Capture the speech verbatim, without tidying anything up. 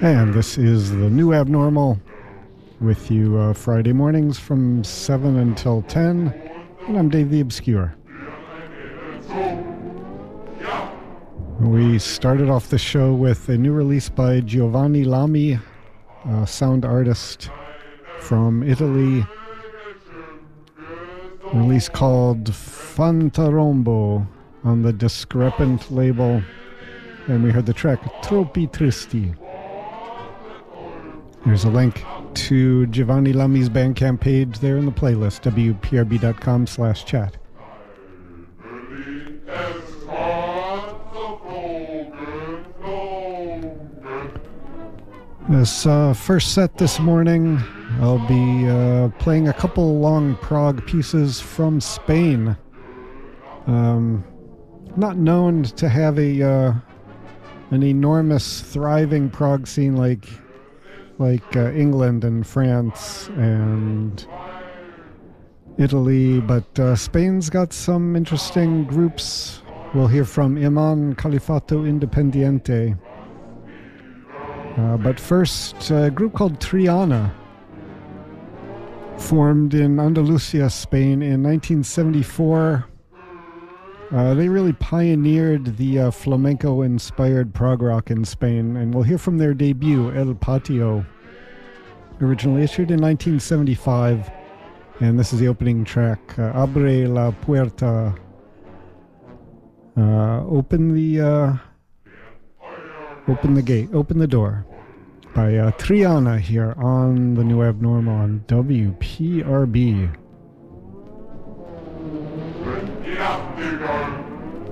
And this is the New Abnormal with you uh, Friday mornings from seven until ten. And I'm Dave the Obscure. We started off the show with a new release by Giovanni Lami, a sound artist from Italy. A release called Fantarombo on the Discrepant label. And we heard the track Troppi Tristi. There's a link to Giovanni Lami's Bandcamp page there in the playlist, w p r b dot com slash chat. This uh, first set this morning, I'll be uh, playing a couple long prog pieces from Spain. Um, not known to have a uh, an enormous, thriving prog scene like like uh, England and France and Italy, but uh, Spain's got some interesting groups. We'll hear from Iman Califato Independiente. Uh, but first, a group called Triana, formed in Andalusia, Spain in nineteen seventy-four. Uh, they really pioneered the uh, flamenco-inspired prog rock in Spain, and we'll hear from their debut, El Patio, originally issued in nineteen seventy-five, and this is the opening track, uh, Abre la Puerta. Uh, open the uh, open the gate, open the door, by uh, Triana here on the New Abnormal on W P R B.